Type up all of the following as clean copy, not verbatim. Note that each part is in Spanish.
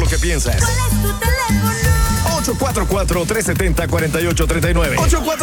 lo que piensas. ¿Cuál es tu teléfono? 844-370-4839.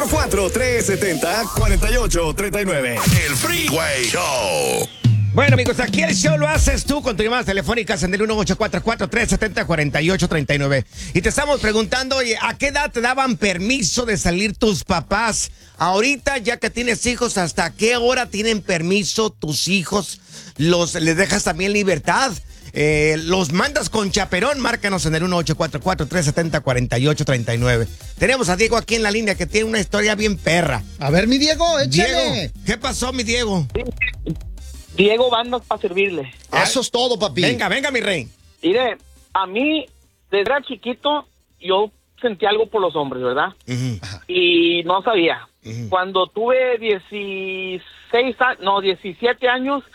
844-370-4839. El Freeway Show. Bueno, amigos, aquí el show lo haces tú con tu llamada telefónica en el 1844-370-4839. Y te estamos preguntando, oye, ¿a qué edad te daban permiso de salir tus papás? Ahorita, ya que tienes hijos, ¿hasta qué hora tienen permiso tus hijos? ¿Les dejas también libertad? ¿Los mandas con chaperón? Márcanos en el 1844-370-4839. Tenemos a Diego aquí en la línea que tiene una historia bien perra. A ver, mi Diego, échale. Diego, ¿qué pasó, mi Diego? Diego Bandas para servirle. Eso es todo, papi. Venga, mi rey. Mire, a mí, desde era chiquito, yo sentí algo por los hombres, ¿verdad? Uh-huh. Y no sabía. Uh-huh. Cuando tuve 17 años,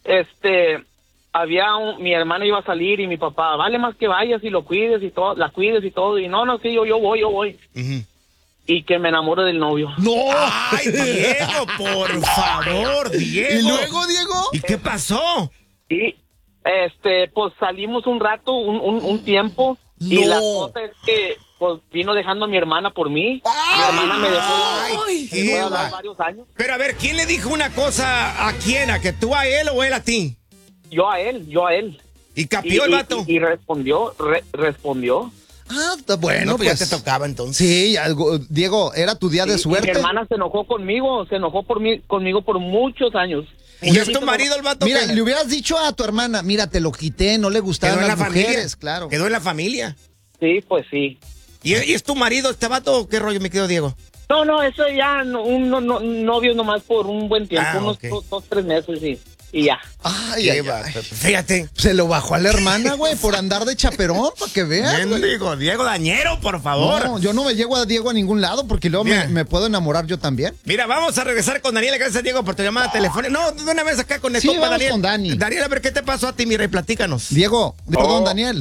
mi hermana iba a salir y mi papá, vale más que vayas y lo cuides y todo, la cuides y todo. Y no, sí, yo voy. Uh-huh. Y que me enamoro del novio. ¡No! ¡Ay, Diego, por favor, Diego! ¿Y luego, Diego? ¿Y qué pasó? Y, pues salimos un rato, un tiempo. Y la cosa es que, pues, vino dejando a mi hermana por mí. Mi hermana me dejó. Ay, me dejó de hablar varios años. Pero a ver, ¿quién le dijo una cosa a quién? ¿A que tú a él o él a ti? Yo a él. ¿Y capió el vato? Y respondió. Ah, está bueno, No, pues. ya te tocaba entonces. Sí, Diego, era tu día de suerte. Mi hermana se enojó conmigo por muchos años. ¿Y es tu marido el vato? Mira, le hubieras dicho a tu hermana, mira, te lo quité, no le gustaban Quedó en las la mujeres, familia. claro. Quedó en la familia. Sí, pues sí. ¿Y es tu marido este vato o qué rollo, mi querido Diego? No, eso ya, un novio nomás por un buen tiempo, unos ok. 2-3 meses, sí. Y ya. Ay. Fíjate. Se lo bajó a la hermana, güey, por andar de chaperón, para que vean. Diego Dañero, por favor. No, yo no me llego a Diego a ningún lado porque luego me puedo enamorar yo también. Mira, vamos a regresar con Daniel. Gracias, Diego, por tu llamada telefónica. No, de una vez acá con el Sí, compa vamos Daniel. con Dani. Daniel, a ver, ¿qué te pasó a ti, mi rey? Platícanos. Diego, perdón, Daniel.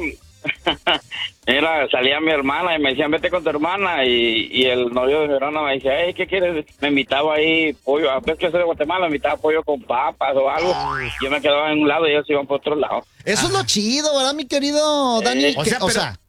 Mira, salía mi hermana y me decían, vete con tu hermana, y el novio de mi hermana me decía, hey, ¿qué quieres? Me invitaba ahí pollo, a veces que soy de Guatemala, me invitaba pollo con papas o algo. Yo me quedaba en un lado y ellos iban por otro lado. Eso es lo chido, ¿verdad, mi querido Dani? O sea,